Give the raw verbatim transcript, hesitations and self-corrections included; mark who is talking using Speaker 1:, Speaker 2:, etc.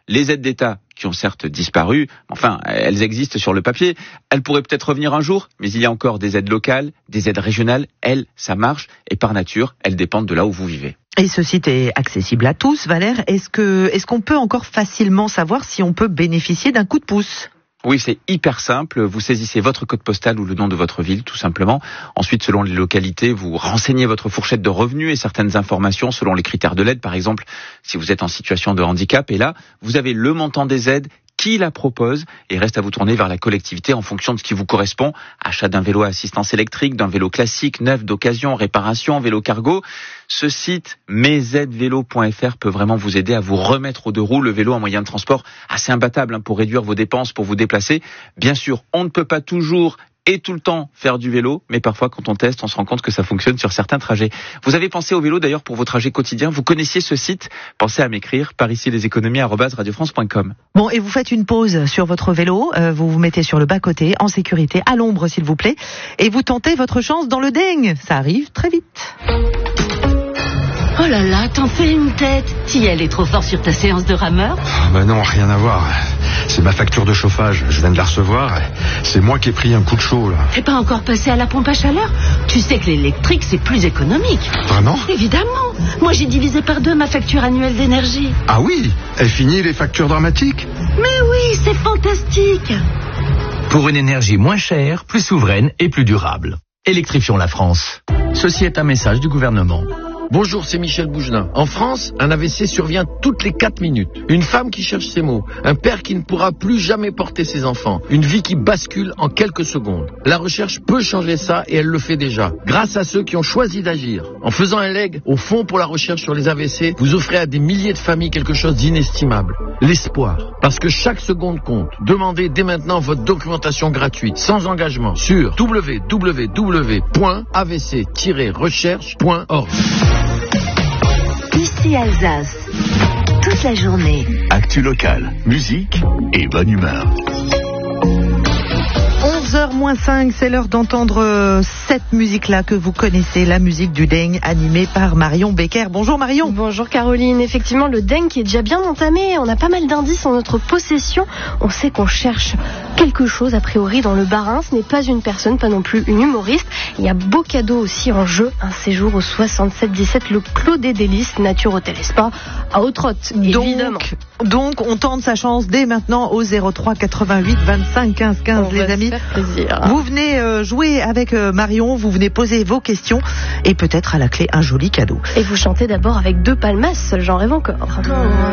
Speaker 1: les aides d'État qui ont certes disparu, enfin, elles existent sur le papier, elles pourraient peut-être revenir un jour, mais il y a encore des aides locales, des aides régionales, elles, ça marche, et par nature, elles dépendent de là où vous vivez.
Speaker 2: Et ce site est accessible à tous. Valère, est-ce que, est-ce qu'on peut encore facilement savoir si on peut bénéficier d'un coup de pouce ?
Speaker 1: Oui, c'est hyper simple. Vous saisissez votre code postal ou le nom de votre ville, tout simplement. Ensuite, selon les localités, vous renseignez votre fourchette de revenus et certaines informations selon les critères de l'aide. Par exemple, si vous êtes en situation de handicap, et là, vous avez le montant des aides, qui la propose, et reste à vous tourner vers la collectivité en fonction de ce qui vous correspond. Achat d'un vélo à assistance électrique, d'un vélo classique, neuf, d'occasion, réparation, vélo cargo. Ce site, mes aides vélo point f r, peut vraiment vous aider à vous remettre aux deux roues. Le vélo, un moyen de transport assez imbattable hein, pour réduire vos dépenses, pour vous déplacer. Bien sûr, on ne peut pas toujours et tout le temps faire du vélo, mais parfois quand on teste, on se rend compte que ça fonctionne sur certains trajets. Vous avez pensé au vélo d'ailleurs pour vos trajets quotidiens, vous connaissiez ce site, pensez à m'écrire par ici les économies arobase radio france point com.
Speaker 2: Bon, et vous faites une pause sur votre vélo, euh, vous vous mettez sur le bas-côté, en sécurité, à l'ombre s'il vous plaît, et vous tentez votre chance dans le dingue. Ça arrive très vite.
Speaker 3: Oh là là, t'en fais une tête. Si elle est trop forte sur ta séance de rameur.
Speaker 4: Oh bah non, rien à voir. C'est ma facture de chauffage, je viens de la recevoir. C'est moi qui ai pris un coup de chaud là.
Speaker 3: T'es pas encore passé à la pompe à chaleur? Tu sais que l'électrique c'est plus économique.
Speaker 4: Vraiment?
Speaker 3: Évidemment. Moi j'ai divisé par deux ma facture annuelle d'énergie.
Speaker 4: Ah oui? Elle finit les factures dramatiques?
Speaker 3: Mais oui, c'est fantastique.
Speaker 5: Pour une énergie moins chère, plus souveraine et plus durable. Électrifions la France. Ceci est un message du gouvernement.
Speaker 6: Bonjour, c'est Michel Bougelin. En France, un A V C survient toutes les quatre minutes. Une femme qui cherche ses mots. Un père qui ne pourra plus jamais porter ses enfants. Une vie qui bascule en quelques secondes. La recherche peut changer ça et elle le fait déjà. Grâce à ceux qui ont choisi d'agir. En faisant un leg au Fonds pour la recherche sur les A V C, vous offrez à des milliers de familles quelque chose d'inestimable. L'espoir. Parce que chaque seconde compte. Demandez dès maintenant votre documentation gratuite, sans engagement, sur w w w point a v c tiret recherche point org.
Speaker 7: Ici Alsace, toute la journée.
Speaker 5: Actu locale, musique et bonne humeur.
Speaker 2: onze heures moins cinq, c'est l'heure d'entendre cette musique-là que vous connaissez, la musique du Deng, animée par Marion Becker. Bonjour Marion.
Speaker 8: Bonjour Caroline. Effectivement, le Deng qui est déjà bien entamé. On a pas mal d'indices en notre possession. On sait qu'on cherche quelque chose, a priori, dans le Bas-Rhin. Ce n'est pas une personne, pas non plus une humoriste. Il y a beau cadeau aussi en jeu. Un séjour au soixante-sept dix-sept, le Clos des Délices, Nature Hôtel et Spa, à Autrotte, évidemment.
Speaker 2: Donc, donc, on tente sa chance dès maintenant au zéro trois quatre-vingt-huit vingt-cinq quinze quinze,
Speaker 8: on
Speaker 2: les
Speaker 8: va
Speaker 2: amis.
Speaker 8: Se faire plaisir.
Speaker 2: Vous venez euh, jouer avec euh, Marion, vous venez poser vos questions et peut-être à la clé un joli cadeau.
Speaker 8: Et vous chantez d'abord avec deux palmasses, j'en rêve encore.